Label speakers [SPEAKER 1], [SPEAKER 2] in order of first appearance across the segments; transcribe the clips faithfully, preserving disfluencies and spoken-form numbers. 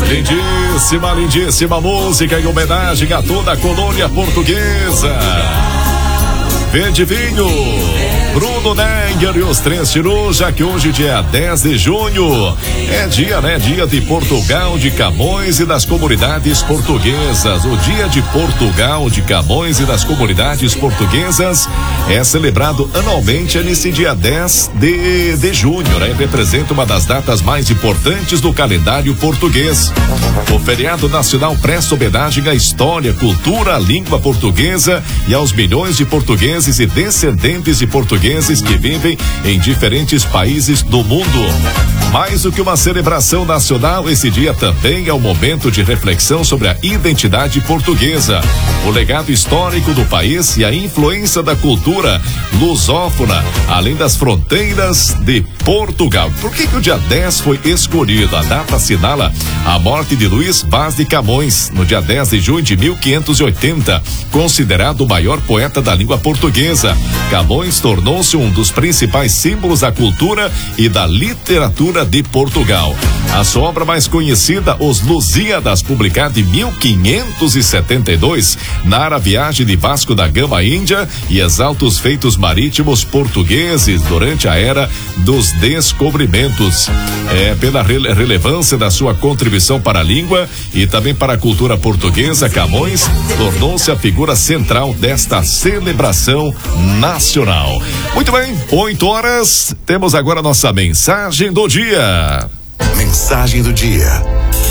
[SPEAKER 1] Lindíssima, lindíssima música em homenagem a toda a colônia portuguesa. Verde Vinho, Bruno Nenger e os Três Tirus, já que hoje, dia dez de junho, é dia, né? Dia de Portugal, de Camões e das comunidades portuguesas. O dia de Portugal, de Camões e das comunidades portuguesas é celebrado anualmente nesse dia dez de, de junho, né? Representa uma das datas mais importantes do calendário português. O feriado nacional presta homenagem à história, cultura, língua portuguesa e aos milhões de portugueses e descendentes de portugueses que vivem em diferentes países do mundo. Mais do que uma celebração nacional, esse dia também é um momento de reflexão sobre a identidade portuguesa, o legado histórico do país e a influência da cultura lusófona, além das fronteiras de Portugal. Por que que o dia dez foi escolhido? A data assinala a morte de Luís Vaz de Camões, no dia dez de junho de mil quinhentos e oitenta, considerado o maior poeta da língua portuguesa. Camões tornou-se um dos principais símbolos da cultura e da literatura de Portugal. A sua obra mais conhecida, Os Lusíadas, publicada em mil quinhentos e setenta e dois, narra a viagem de Vasco da Gama à Índia e exalta os feitos marítimos portugueses durante a era dos descobrimentos. É, pela rele- relevância da sua contribuição para a língua e também para a cultura portuguesa, Camões tornou-se a figura central desta celebração nacional. Muito bem, oito horas, temos agora a nossa mensagem do dia.
[SPEAKER 2] Mensagem do dia.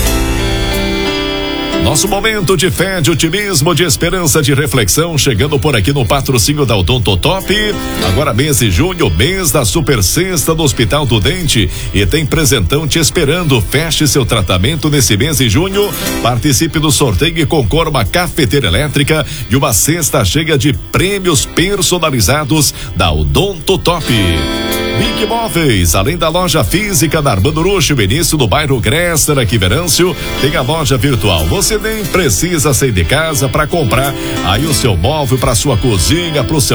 [SPEAKER 1] Nosso momento de fé, de otimismo, de esperança, de reflexão, chegando por aqui no patrocínio da Odontotop. Agora mês de junho, mês da Super Sexta do Hospital do Dente, e tem presentão te esperando. Feche seu tratamento nesse mês de junho, participe do sorteio e concorra uma cafeteira elétrica e uma cesta cheia de prêmios personalizados da Odontotop. Big Móveis, além da loja física da Armando Ruxo, início no bairro Gresser, aqui Verâncio, tem a loja virtual. Você nem precisa sair de casa para comprar aí o seu móvel para sua cozinha, para o seu